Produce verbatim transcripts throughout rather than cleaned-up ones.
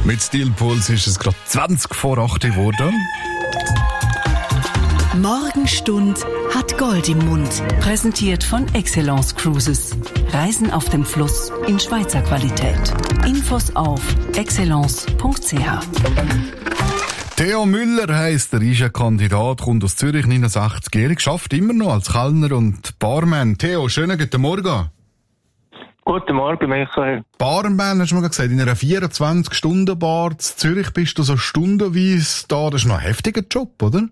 Mit Steel Pulse ist es gerade zwanzig vor acht geworden. Morgenstund hat Gold im Mund. Präsentiert von Excellence Cruises. Reisen auf dem Fluss in Schweizer Qualität. Infos auf excellence punkt c h. Theo Müller heisst er, ist ein Kandidat, kommt aus Zürich, neunundsechzigjährig, arbeitet immer noch als Kellner und Barman. Theo, schönen guten Morgen. Guten Morgen, Michael. Barman, hast du mir gesagt, in einer vierundzwanzig-Stunden-Bar in Zürich bist du so stundenweise da. Das ist noch ein heftiger Job, oder?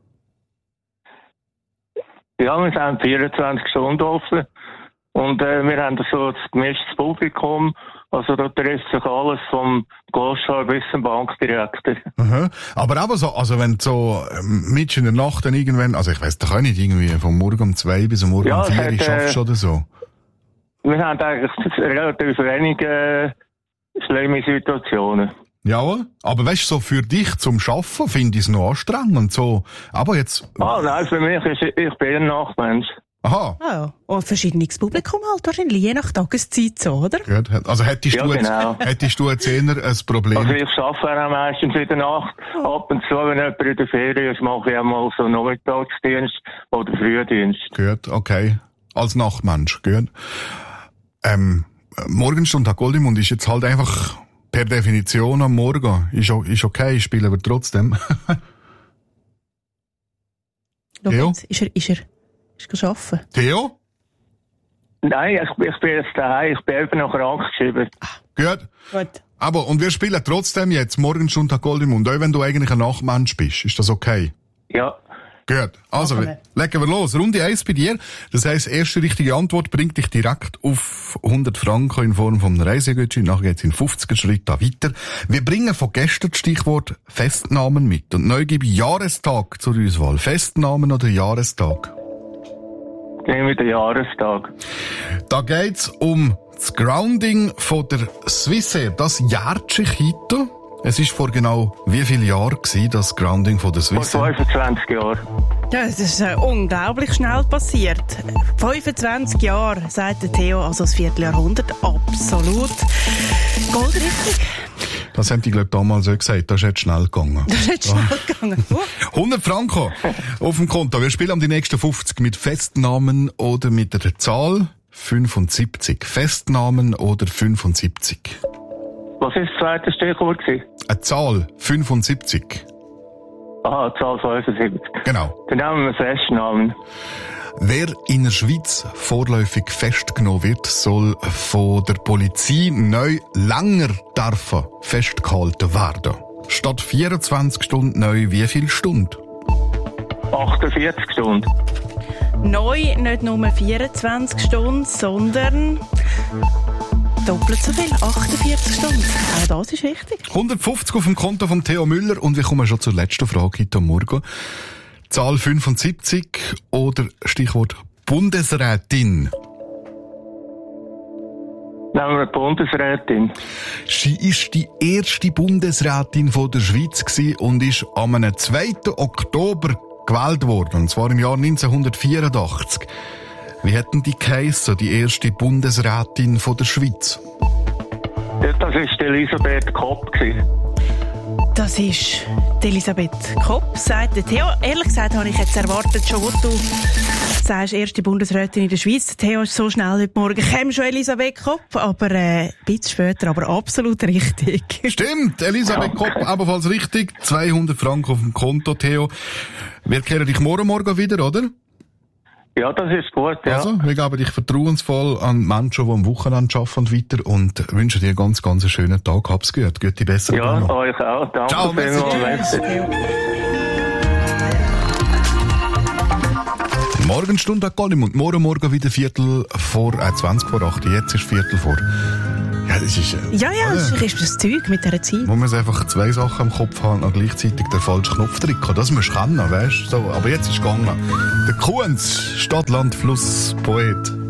Ja, wir sind vierundzwanzig Stunden offen. Und äh, wir haben so ein gemischtes Publikum. Also da trifft sich alles vom Grossschar bis zum Bankdirektor. Aha. Aber aber so, also wenn du so ähm, mitten in der Nacht dann irgendwann, also ich weiss doch auch nicht, irgendwie vom Morgen um zwei bis am Morgen ja, um vier hat, schaffst du äh, oder so? Wir haben eigentlich relativ wenige äh, schlimme Situationen. Ja, aber weißt du, so für dich zum Arbeiten finde ich es noch anstrengend. So, aber jetzt... Ah, nein, für mich ist, ich bin ein Nachtmensch. Aha. Ah ja. Und verschiedenes Publikum halt wahrscheinlich, je nach Tageszeit so, oder? Gut. Also hättest, Ja, du jetzt, genau. hättest du jetzt eher ein Problem... Also ich arbeite auch meistens in der Nacht. Ab und zu, wenn jemand in der Ferien ist, mache ich auch mal so Nachmittagsdienst oder Frühdienst. Gut, okay. Als Nachtmensch, gut. Ähm, Morgenstunde hat Gold im Mund ist jetzt halt einfach per Definition am Morgen. Ist, ist okay, spielen wir trotzdem. Schau Theo? jetzt, ist er, ist er, ist er arbeiten? Theo? Nein, ich, ich bin jetzt daheim, ich bin eben noch krankgeschrieben. Gut. Gut. Aber, und wir spielen trotzdem jetzt Morgenstunde hat Gold im Mund, auch wenn du eigentlich ein Nachtmensch bist. Ist das okay? Ja. Gut. Also, Machen wir. legen wir los. Runde eins bei dir. Das heisst, erste richtige Antwort bringt dich direkt auf hundert Franken in Form von einem Reisegutschein. Nachher geht's in fünfziger Schritt da weiter. Wir bringen von gestern das Stichwort Festnahmen mit. Und neu gebe ich Jahrestag zur Auswahl. Festnahmen oder Jahrestag? Nehmen wir den Jahrestag. Da geht's um das Grounding von der Swissair. Das jährt sich heute. Es ist vor genau wie vielen Jahren gewesen, das Grounding von der Vor Swissair? fünfundzwanzig Jahren. Ja, das ist äh, unglaublich schnell passiert. fünfundzwanzig Jahre, sagt der Theo, also das Vierteljahrhundert. Absolut. Goldrichtig. Das haben die, glaube ich, damals auch gesagt. Das ist jetzt schnell gegangen. Das ist jetzt schnell gegangen. Uh. hundert Franken auf dem Konto. Wir spielen um die nächsten fünfzig mit Festnamen oder mit der Zahl fünfundsiebzig. Festnamen oder fünfundsiebzig. Was war das zweite Stichwort? Eine Zahl fünfundsiebzig. Aha, Zahl fünfundsiebzig. Genau. Dann nehmen wir Festnamen. Wer in der Schweiz vorläufig festgenommen wird, soll von der Polizei neu länger dürfen festgehalten werden. Statt vierundzwanzig Stunden neu wie viel Stunden? achtundvierzig Stunden. Neu nicht nur vierundzwanzig Stunden, sondern doppelt so viel, achtundvierzig Stunden. Auch das ist richtig. hundertfünfzig auf dem Konto von Theo Müller und wir kommen schon zur letzten Frage heute Morgen. Zahl fünfundsiebzig oder Stichwort Bundesrätin. Nehmen wir die Bundesrätin. Sie ist die erste Bundesrätin von der Schweiz gewesen und ist am zweiten Oktober gewählt worden, und zwar im Jahr neunzehnhundertvierundachtzig. Wie hätten die geheissen, die erste Bundesrätin von der Schweiz? Das war Elisabeth Kopp. Das ist die Elisabeth Kopp, sagt der Theo. Ehrlich gesagt habe ich jetzt erwartet, schon wo du sagst, erste Bundesrätin in der Schweiz. Der Theo ist so schnell heute Morgen. Käme schon Elisabeth Kopp, aber äh, ein bisschen später, aber absolut richtig. Stimmt, Elisabeth Kopp, ebenfalls richtig. zweihundert Franken auf dem Konto, Theo. Wir kehren dich morgen Morgen wieder, oder? Ja, das ist gut, ja. Also, wir geben dich vertrauensvoll an Menschen, die am Wochenende arbeiten, weiter und wünschen dir ganz, ganz einen schönen Tag. Hab's gut. Gute Besserung. Ja, euch auch. Danke Ciao, vielmals. Morgenstunde hat Gold im Mund. Morgen, morgen wieder Viertel vor, äh, zwanzig vor acht. Jetzt ist Viertel vor. Ja, das ist, äh, Ja, ja, das ist das Zeug mit dieser Zeit. wo man einfach zwei Sachen im Kopf haben und gleichzeitig den falschen Knopf drücken. Das musst du können, weißt du? So, aber jetzt ist es gegangen. Der Kuhns, Stadt, Land, Fluss, Poet.